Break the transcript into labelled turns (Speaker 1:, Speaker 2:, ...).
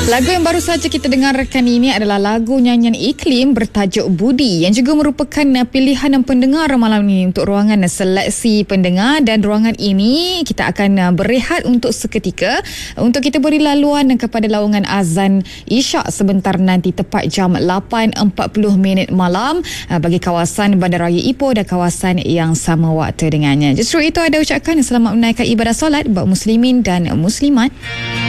Speaker 1: Lagu yang baru saja kita dengarkan ini adalah lagu nyanyian Iklim bertajuk Budi yang juga merupakan pilihan pendengar malam ini untuk ruangan seleksi pendengar, dan ruangan ini kita akan berehat untuk seketika untuk kita beri laluan kepada laungan azan Isyak sebentar nanti tepat jam 8.40 malam bagi kawasan Bandaraya Ipoh dan kawasan yang sama waktu dengannya. Justru itu ada ucapkan selamat menunaikan ibadah solat buat muslimin dan muslimat.